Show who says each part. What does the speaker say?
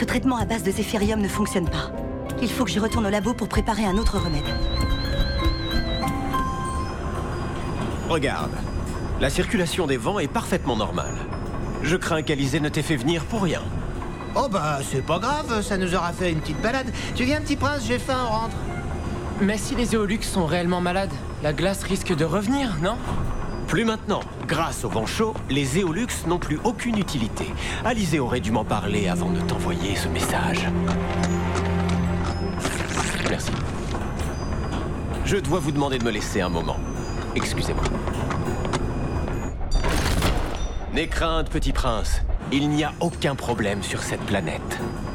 Speaker 1: Ce traitement à base de zéphyrium ne fonctionne pas. Il faut que je retourne au labo pour préparer un autre remède.
Speaker 2: Regarde, la circulation des vents est parfaitement normale. Je crains qu'Alizé ne t'ait fait venir pour rien.
Speaker 3: Oh bah, c'est pas grave, ça nous aura fait une petite balade. Tu viens, petit prince, j'ai faim, on rentre.
Speaker 4: Mais si les Éolux sont réellement malades, la glace risque de revenir, non?
Speaker 2: Plus maintenant. Grâce au vent chaud, les Éolux n'ont plus aucune utilité. Alizé aurait dû m'en parler avant de t'envoyer ce message. Merci. Je dois vous demander de me laisser un moment. Excusez-moi. N'aie crainte, petit prince. Il n'y a aucun problème sur cette planète.